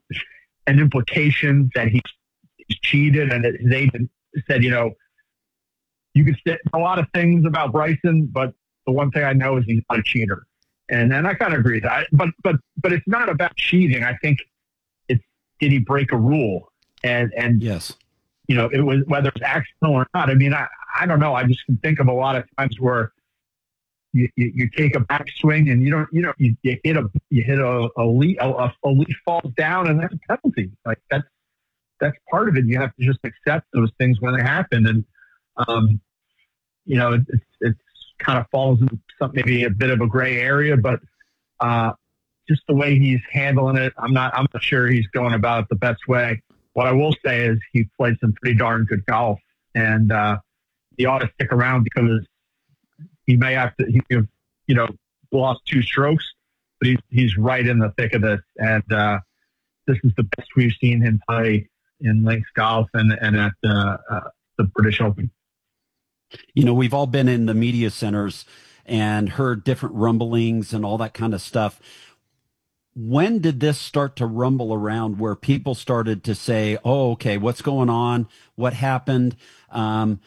an implication that he's, he's cheated, and his agent said, you know, you could say a lot of things about Bryson, but the one thing I know is he's not a cheater, and and I kind of agree with that. But but but it's not about cheating. I think it's, did he break a rule? And and yes, you know, it was whether it's accidental or not. I mean, I, I don't know. I just can think of a lot of times where you, you, you take a backswing and you don't, you know, you, you hit a, you hit a, a leaf, a, a leaf falls down, and that's a penalty. Like, that's, that's part of it. You have to just accept those things when they happen. And, um, you know, it's, it's kind of falls into some, maybe a bit of a gray area, but, uh, just the way he's handling it, I'm not, I'm not sure he's going about it the best way. What I will say is he played some pretty darn good golf, and uh, he ought to stick around because he may have to, he, you know, lost two strokes, but he's, he's right in the thick of this. And uh, this is the best we've seen him play in links golf and, and at uh, uh, the British Open. You know, we've all been in the media centers and heard different rumblings and all that kind of stuff. When did this start to rumble around where people started to say, oh, okay, what's going on? What happened? Um,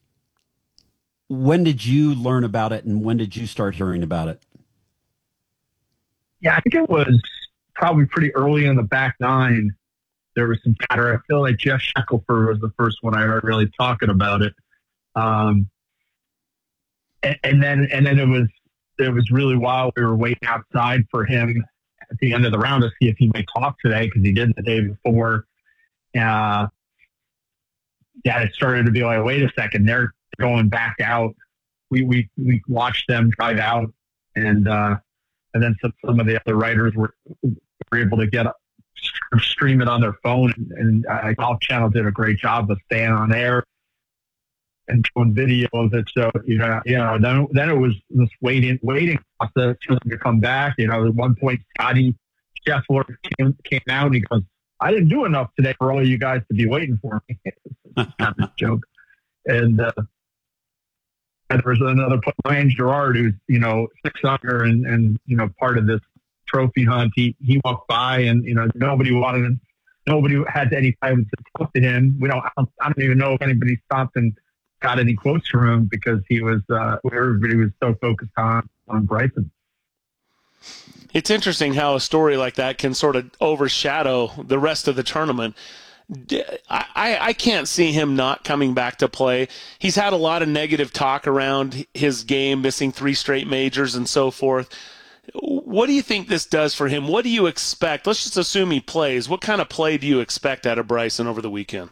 when did you learn about it, and when did you start hearing about it? Yeah, I think it was probably pretty early in the back nine. There was some chatter. I feel like Jeff Shackelford was the first one I heard really talking about it. Um, and, and then, and then it was, it was really wild. We were waiting outside for him at the end of the round to see if he might talk today, because he did the day before. Uh, yeah, it started to be like, wait a second, they're going back out. We we we watched them drive out, and uh, and then some, some of the other writers were were able to get stream it on their phone, and, and uh, Golf Channel did a great job of staying on air and showing video of it. So you know, you know, then then it was this waiting waiting process for them to come back. You know, at one point, Scotty Scheffler came came out and he goes, "I didn't do enough today for all you guys to be waiting for me." It's kind of a joke. And uh, and there was another Ryan Gerard, who's you know six under and and you know part of this trophy hunt. He he walked by, and you know nobody wanted him, nobody had any time to talk to him. We don't I don't, I don't even know if anybody stopped and got any quotes from him, because he was uh, everybody was so focused on on Bryson. It's interesting how a story like that can sort of overshadow the rest of the tournament. I, I can't see him not coming back to play. He's had a lot of negative talk around his game, missing three straight majors and so forth. What do you think this does for him? What do you expect? Let's just assume he plays. What kind of play do you expect out of Bryson over the weekend?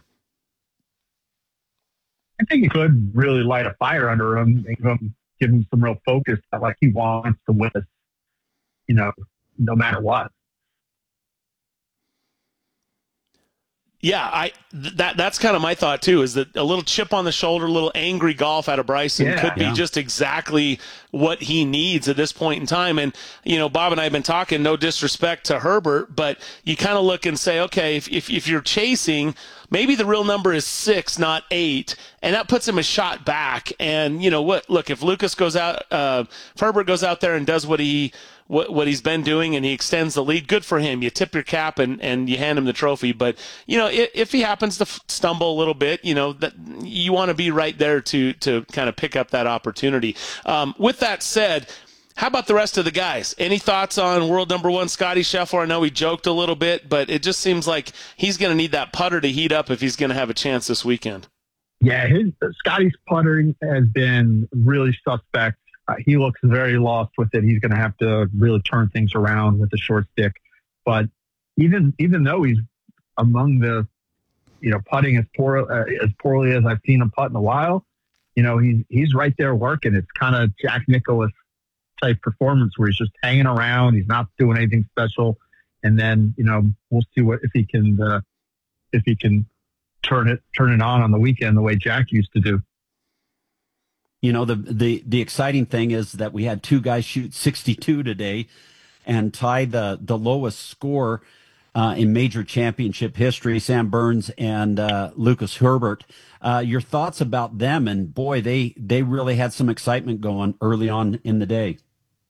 I think he could really light a fire under him, give him, give him some real focus, like he wants to win, you know, no matter what. Yeah, I that that's kind of my thought too, is that a little chip on the shoulder, a little angry golf out of Bryson yeah, could be yeah. just exactly what he needs at this point in time. And, you know, Bob and I have been talking, no disrespect to Herbert, but you kind of look and say, okay, if, if, if you're chasing, maybe the real number is six, not eight, and that puts him a shot back. And, you know, what? Look, if Lucas goes out, uh, if Herbert goes out there and does what he what what he's been doing and he extends the lead, good for him. You tip your cap and, and you hand him the trophy. But, you know, if, if he happens to f- stumble a little bit, you know, that you want to be right there to to kind of pick up that opportunity. Um, with that said, how about the rest of the guys? Any thoughts on world number one Scotty Scheffler? I know we joked a little bit, but it just seems like he's going to need that putter to heat up if he's going to have a chance this weekend. Yeah, his Scotty's puttering has been really suspect. Uh, he looks very lost with it. He's going to have to really turn things around with the short stick. But even even though he's among the, you know, putting as poor uh, as poorly as I've seen him putt in a while, you know, he's he's right there working. It's kind of Jack Nicklaus type performance where he's just hanging around. He's not doing anything special. And then, you know, we'll see what if he can uh, if he can turn it turn it on on the weekend the way Jack used to do. You know, the, the, the exciting thing is that we had two guys shoot sixty-two today and tie the, the lowest score uh, in major championship history, Sam Burns and uh, Lucas Herbert. Uh, your thoughts about them? And boy, they, they really had some excitement going early on in the day.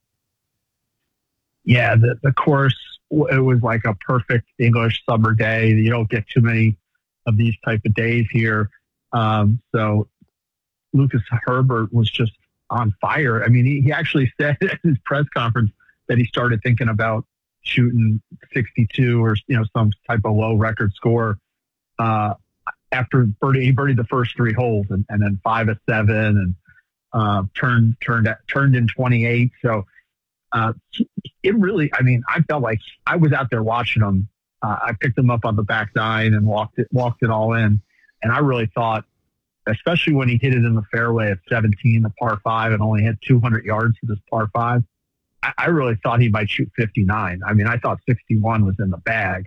Yeah, the, the course, it was like a perfect English summer day. You don't get too many of these type of days here. Um, so, Lucas Herbert was just on fire. I mean, he, he actually said at his press conference that he started thinking about shooting sixty-two or, you know, some type of low record score uh, after birdie, he birdied the first three holes and, and then five of seven and uh, turned, turned, turned in twenty-eight. So uh, it really, I mean, I felt like I was out there watching him. Uh, I picked him up on the back nine and walked it, walked it all in. And I really thought, especially when he hit it in the fairway at seventeen, the par five, and only had two hundred yards to this par five. I, I really thought he might shoot fifty-nine. I mean, I thought sixty-one was in the bag.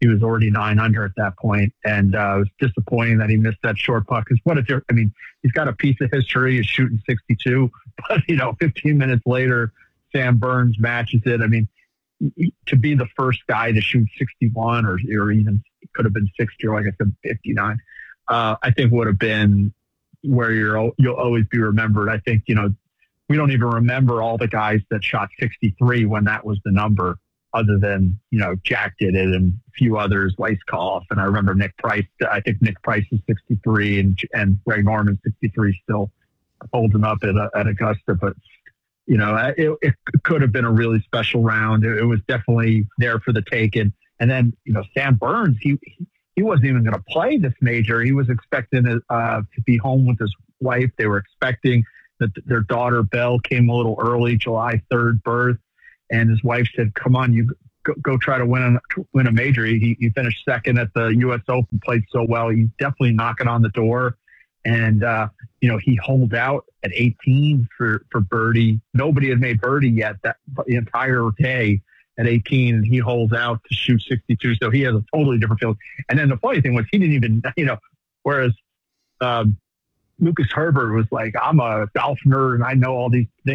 he was already nine under at that point, and uh, it was disappointing that he missed that short puck. Because what a, I mean, he's got a piece of history. He's shooting sixty-two, but you know, fifteen minutes later, Sam Burns matches it. I mean, to be the first guy to shoot sixty-one, or or even it could have been sixty, or like I said, fifty-nine, uh, I think would have been where you're you'll always be remembered. I think, you know, we don't even remember all the guys that shot sixty-three when that was the number, other than, you know, Jack did it and a few others, Weiskopf, and I remember Nick Price. I think Nick Price is sixty-three, and and Greg Norman sixty-three, still holding up at, at Augusta. But, you know, it, it could have been a really special round. It, it was definitely there for the taking. And then, you know, Sam Burns, he he wasn't even going to play this major. He was expecting uh, to be home with his wife. They were expecting that their daughter, Belle, came a little early, July third birth. And his wife said, come on, you go, go try to win a, win a major. He, he finished second at the U S Open, played so well. He's definitely knocking on the door. And, uh, you know, he holed out at eighteen for, for birdie. Nobody had made birdie yet that the entire day at eighteen. And he holds out to shoot sixty-two. So he has a totally different field. And then the funny thing was, he didn't even, you know, whereas um, Lucas Herbert was like, I'm a golf nerd and I know all these things.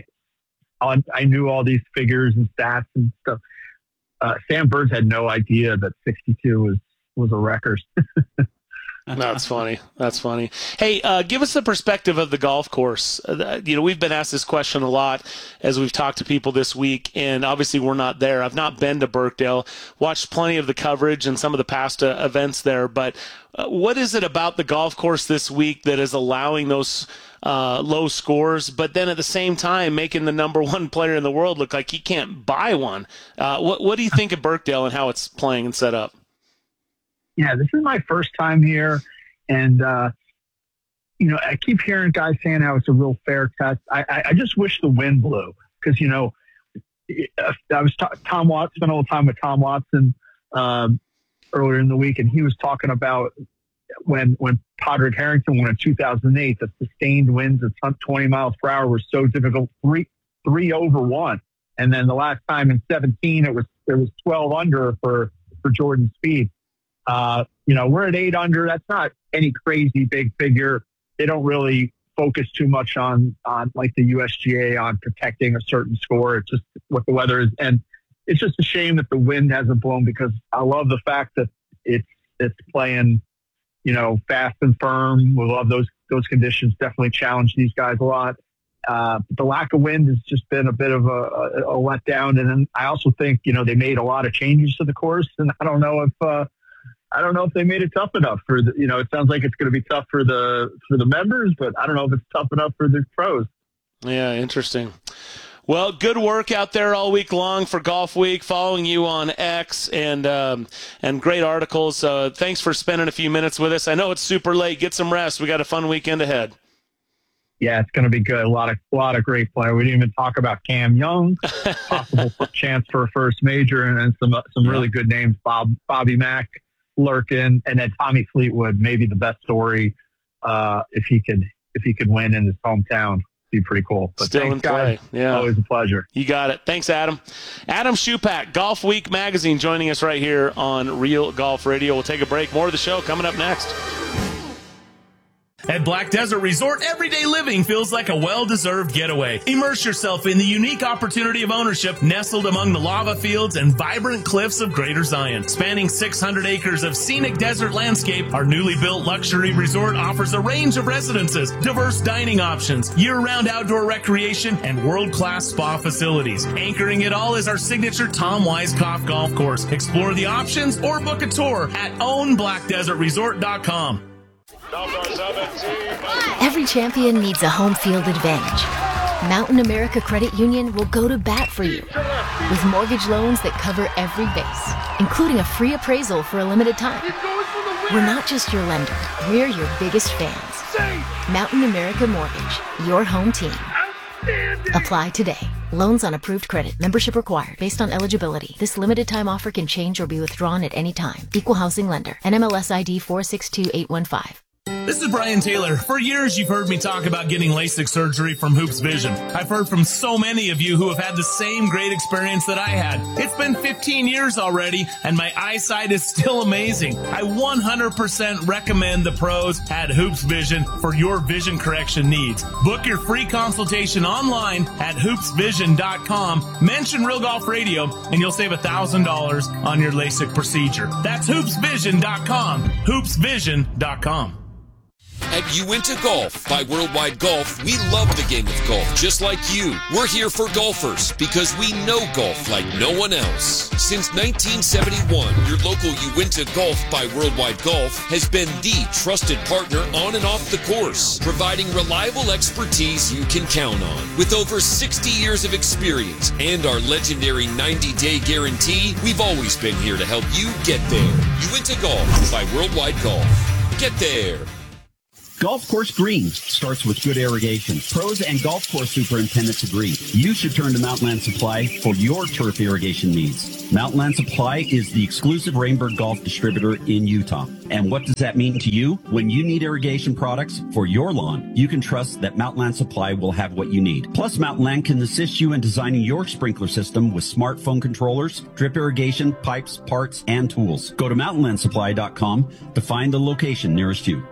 I knew all these figures and stats and stuff. Uh, Sam Burns had no idea that sixty-two was, was a record. That's funny. That's funny. Hey, uh, give us the perspective of the golf course. Uh, you know, we've been asked this question a lot as we've talked to people this week, and obviously we're not there. I've not been to Birkdale, watched plenty of the coverage and some of the past uh, events there, but uh, what is it about the golf course this week that is allowing those uh, low scores, but then at the same time making the number one player in the world look like he can't buy one? Uh, what, what do you think of Birkdale and how it's playing and set up? Yeah, this is my first time here. And, uh, you know, I keep hearing guys saying how it's a real fair test. I, I, I just wish the wind blew because, you know, I was ta- Tom Watson, spent all the time with Tom Watson um, earlier in the week, and he was talking about when when Padraig Harrington won in two thousand eight, the sustained winds at twenty miles per hour were so difficult, three three over one. And then the last time in seventeen, it was there was twelve under for, for Jordan Spieth. Uh, you know, we're at eight under. That's not any crazy big figure. They don't really focus too much on, on like the U S G A on protecting a certain score. It's just what the weather is. And it's just a shame that the wind hasn't blown because I love the fact that it's, it's playing, you know, fast and firm. We love those, those conditions. Definitely challenge these guys a lot. Uh, but the lack of wind has just been a bit of a, a, a letdown. And then I also think, you know, they made a lot of changes to the course, and I don't know if, uh, I don't know if they made it tough enough for the, you know, it sounds like it's going to be tough for the, for the members, but I don't know if it's tough enough for the pros. Yeah. Interesting. Well, good work out there all week long for Golf Week, following you on X, and, um, and great articles. Uh, thanks for spending a few minutes with us. I know it's super late. Get some rest. We got a fun weekend ahead. Yeah, it's going to be good. A lot of, a lot of great play. We didn't even talk about Cam Young, possible chance for a first major, and then some, some yeah. really good names, Bob, Bobby Mack, lurking, and then Tommy Fleetwood, maybe the best story uh, if he could if he could win in his hometown. Be pretty cool. But Still thanks, in play. Guys. Yeah. Always a pleasure. You got it. Thanks, Adam. Adam Schupak, Golf Week Magazine, joining us right here on Real Golf Radio. We'll take a break. More of the show coming up next. At Black Desert Resort, everyday living feels like a well-deserved getaway. Immerse yourself in the unique opportunity of ownership nestled among the lava fields and vibrant cliffs of Greater Zion. Spanning six hundred acres of scenic desert landscape, our newly built luxury resort offers a range of residences, diverse dining options, year-round outdoor recreation, and world-class spa facilities. Anchoring it all is our signature Tom Weiskopf golf course. Explore the options or book a tour at own black desert resort dot com. Every champion needs a home field advantage. Mountain America Credit Union will go to bat for you with mortgage loans that cover every base, including a free appraisal for a limited time. We're not just your lender, we're your biggest fans. Mountain America Mortgage, your home team. Apply today. Loans on approved credit. Membership required based on eligibility. This limited time offer can change or be withdrawn at any time. Equal housing lender. N M L S I D four six two eight one five. This is Brian Taylor. For years, you've heard me talk about getting LASIK surgery from Hoops Vision. I've heard from so many of you who have had the same great experience that I had. It's been fifteen years already, and my eyesight is still amazing. I one hundred percent recommend the pros at Hoops Vision for your vision correction needs. Book your free consultation online at hoops vision dot com. Mention Real Golf Radio, and you'll save one thousand dollars on your LASIK procedure. That's hoops vision dot com. hoops vision dot com. At Uinta Golf by Worldwide Golf, we love the game of golf just like you. We're here for golfers because we know golf like no one else. Since nineteen seventy-one, your local Uinta Golf by Worldwide Golf has been the trusted partner on and off the course, providing reliable expertise you can count on. With over sixty years of experience and our legendary ninety-day guarantee, we've always been here to help you get there. Uinta Golf by Worldwide Golf. Get there. Golf course green starts with good irrigation. Pros and golf course superintendents agree. You should turn to Mountainland Supply for your turf irrigation needs. Mountainland Supply is the exclusive Rainbird Golf distributor in Utah. And what does that mean to you? When you need irrigation products for your lawn, you can trust that Mountainland Supply will have what you need. Plus, Mountainland can assist you in designing your sprinkler system with smartphone controllers, drip irrigation, pipes, parts, and tools. Go to mountainland supply dot com to find the location nearest you.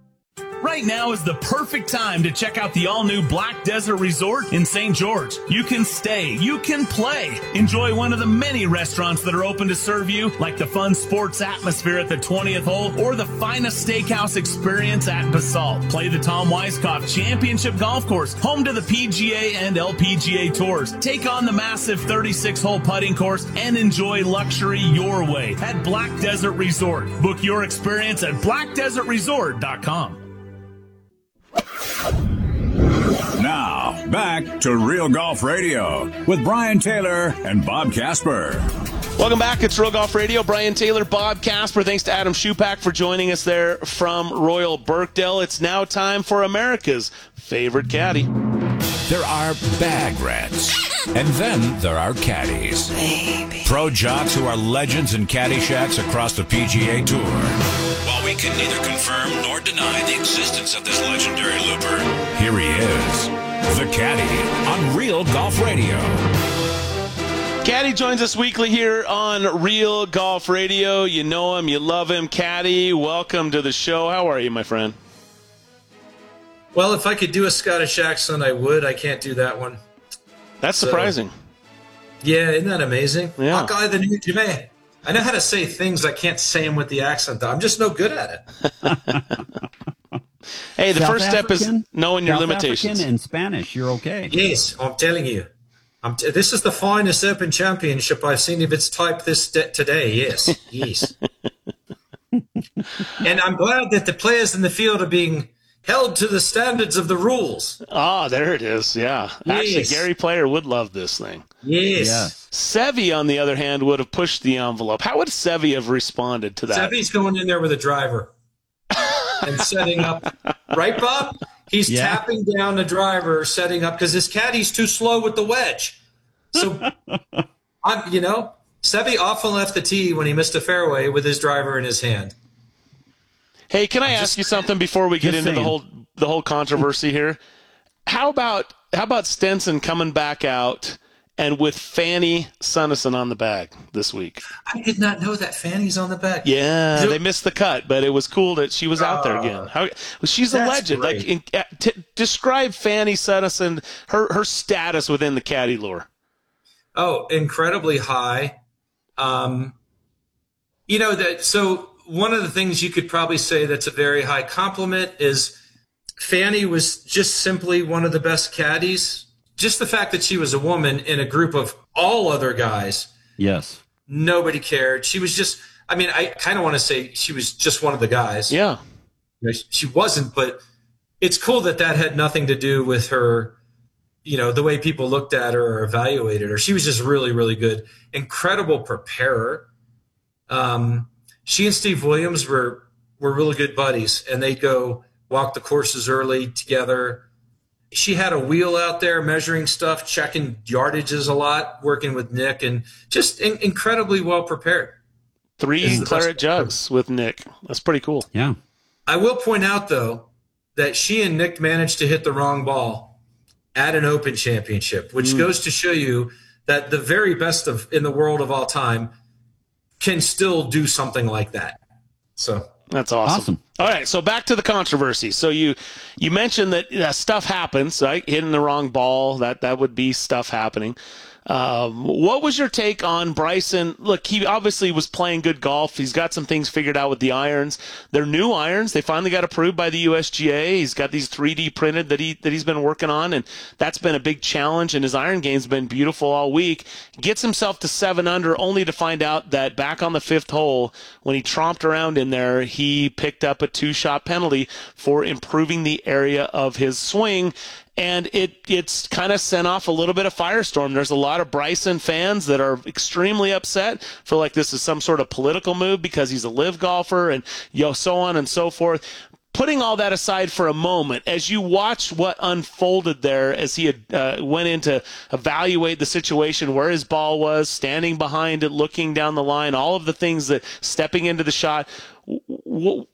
Right now is the perfect time to check out the all-new Black Desert Resort in Saint George. You can stay, you can play, enjoy one of the many restaurants that are open to serve you, like the fun sports atmosphere at the twentieth hole or the finest steakhouse experience at Basalt. Play the Tom Weiskopf Championship Golf Course, home to the P G A and L P G A Tours. Take on the massive thirty-six hole putting course and enjoy luxury your way at Black Desert Resort. Book your experience at black desert resort dot com. Now, back to Real Golf Radio with Brian Taylor and Bob Casper. Welcome back. It's Real Golf Radio. Brian Taylor, Bob Casper. Thanks to Adam Schupak for joining us there from Royal Birkdale. It's now time for America's favorite caddy. There are bag rats, and then there are caddies. Baby. Pro jocks who are legends in caddy shacks across the P G A Tour. While we can neither confirm nor deny the existence of this legendary looper, here he is, the Caddy, on Real Golf Radio. Caddy joins us weekly here on Real Golf Radio. You know him, you love him. Caddy, welcome to the show. How are you, my friend? Well, if I could do a Scottish accent, I would. I can't do that one. That's so, surprising. Yeah, isn't that amazing? Yeah. I know how to say things. I can't say them with the accent, though. I'm just no good at it. Hey, the South first step African, is knowing your South limitations. African and Spanish, you're okay. Yes, I'm telling you. I'm t- this is the finest Open Championship I've seen of its type this de- today. Yes, yes. And I'm glad that the players in the field are being held to the standards of the rules. Ah, there it is. Yeah. Actually, Yes. Gary Player would love this thing. Yes. Yeah. Sevy, on the other hand, would have pushed the envelope. How would Sevy have responded to that? Sevy's going in there with a driver and setting up. Right, Bob? He's Yeah. tapping down the driver, setting up, because his caddy's too slow with the wedge. So, I'm, you know, Sevy often left the tee when he missed a fairway with his driver in his hand. Hey, can I ask you something before we get Just into the saying. whole the whole controversy here? How about how about Stenson coming back out and with Fanny Sunnison on the bag this week? I did not know that Fanny's on the back. Yeah, they missed the cut, but it was cool that she was out there again. How, well, she's a That's legend. great. Like, in, uh, t- describe Fanny Sunnison, her her status within the caddy lore. Oh, incredibly high. Um, you know that. So one of the things you could probably say that's a very high compliment is Fanny was just simply one of the best caddies. Just the fact that she was a woman in a group of all other guys. Yes. Nobody cared. She was just, I mean, I kind of want to say she was just one of the guys. Yeah. She wasn't, but it's cool that that had nothing to do with her, you know, the way people looked at her or evaluated her. She was just really, really good. Incredible preparer. Um, she and Steve Williams were, were really good buddies, and they'd go walk the courses early together. She had a wheel out there measuring stuff, checking yardages a lot, working with Nick, and just in- incredibly well prepared. Three Is the claret best- jugs with Nick. That's pretty cool. Yeah. I will point out, though, that she and Nick managed to hit the wrong ball at an Open Championship, which mm. goes to show you that the very best of in the world of all time can still do something like that. So that's awesome. Awesome. All right, so back to the controversy. So you you mentioned that uh, stuff happens, right? Hitting the wrong ball, that that would be stuff happening. Um, what was your take on Bryson? Look, he obviously was playing good golf. He's got some things figured out with the irons. They're new irons. They finally got approved by the U S G A. He's got these three D printed that he that he's been working on, and that's been a big challenge. And his iron game's been beautiful all week. Gets himself to seven under, only to find out that back on the fifth hole, when he tromped around in there, he picked up a two-shot penalty for improving the area of his swing. And it it's kind of sent off a little bit of firestorm. There's a lot of Bryson fans that are extremely upset, feel like this is some sort of political move because he's a live golfer and you know, so on and so forth. Putting all that aside for a moment, as you watch what unfolded there as he had, uh, went in to evaluate the situation, where his ball was, standing behind it, looking down the line, all of the things that stepping into the shot, w- w-